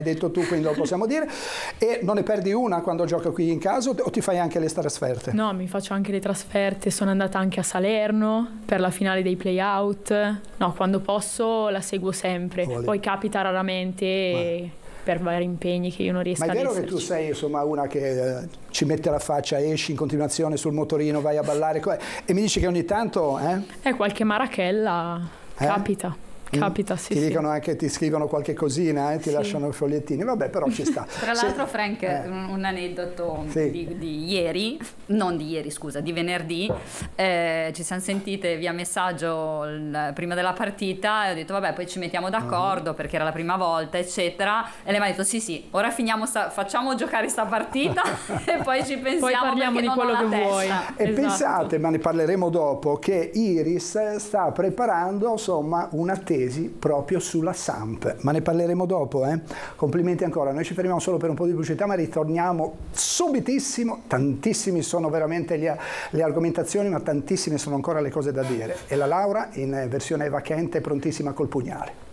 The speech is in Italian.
detto tu, quindi lo possiamo dire. E non ne perdi una quando gioca qui in casa o ti fai anche le trasferte? No, mi faccio anche le trasferte, sono andata anche a Salerno per la finale dei play-out. No, quando posso la seguo sempre, poi capita raramente per vari impegni che io non riesco ad esserci. Ma è vero che tu sei insomma una che ci mette la faccia, esci in continuazione sul motorino, vai a ballare e mi dici che ogni tanto... qualche marachella capita. Capita, sì. Ti dicono anche, ti scrivono qualche cosina, ti lasciano i fogliettini, vabbè, però ci sta. Tra l'altro, Frank, un aneddoto di ieri, non di ieri, scusa, di venerdì, ci siamo sentite via messaggio prima della partita e ho detto vabbè, poi ci mettiamo d'accordo perché era la prima volta, eccetera, e lei mi ha detto sì, ora facciamo giocare sta partita e poi ci pensiamo, poi parliamo di quello che vuoi. E pensate, ma ne parleremo dopo, che Iris sta preparando insomma una tesi proprio sulla Samp, ma ne parleremo dopo. Complimenti ancora, noi ci fermiamo solo per un po' di pubblicità, ma ritorniamo subitissimo. Tantissimi sono veramente le argomentazioni, ma tantissime sono ancora le cose da dire, e la Laura in versione Eva Kent è prontissima col pugnale.